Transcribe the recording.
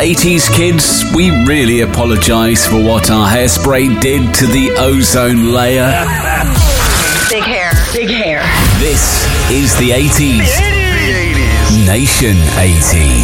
80s kids, we really apologise for what our hairspray did to the ozone layer. Big hair. Big hair. This is the 80s. The 80s. Nation 80s.